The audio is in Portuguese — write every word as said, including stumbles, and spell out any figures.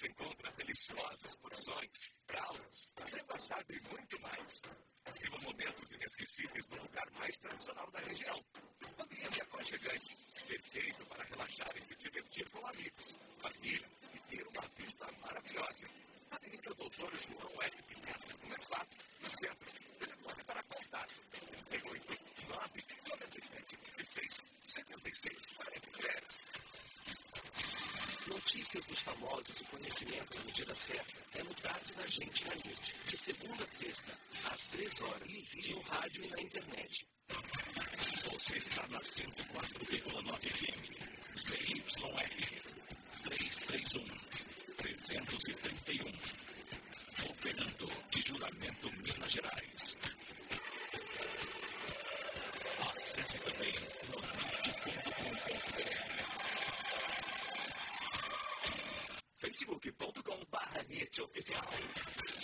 você encontra deliciosas porções, pratos, fazendo assado e muito mais. Viva momentos inesquecíveis no lugar mais tradicional da região. Ambiente aconchegante, perfeito para relaxar e se divertir com amigos, família e ter uma vista maravilhosa. Avenida Doutor João F. Pineda, número quatro, no centro. Telefone para contato: trinta e oito, nove, noventa e sete, dezesseis, setenta e seis, quarenta e três. Notícias dos famosos e conhecimento na medida certa é no Tarde da Gente na Nit, de segunda a sexta, às três horas, e no rádio e na internet. Você está na cento e quatro vírgula nove F M, C Y R, trezentos e trinta e um, trezentos e trinta e um, operando de Juramento, Minas Gerais. Acesse também no nit ponto com ponto b r. facebook ponto com barra nit oficial.